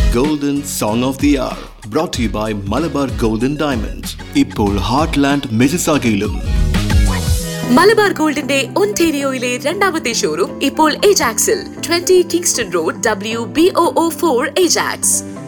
Golden Song of the Hour. Brought to you by Malabar Golden Diamonds. ഇപ്പോൾ heartland മിസിസാഗയിലും. Malabar ഗോൾഡിന്റെ ഒന്റാരിയോയിലെ രണ്ടാമത്തെ showroom ഇപ്പോൾ ഏജാക്സിൽ 20 Kingston road WBOO 4 Ajax.